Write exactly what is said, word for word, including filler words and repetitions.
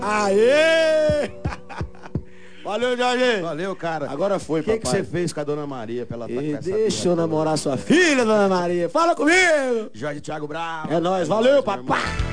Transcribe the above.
Aê! Valeu, Jorge. Valeu, cara. Agora foi, papai. O que você fez com a Dona Maria pra ela estar com essa Deixa eu namorar sua filha, Dona Maria. Fala comigo. Jorge Thiago Bravo. É nóis. Valeu, papai.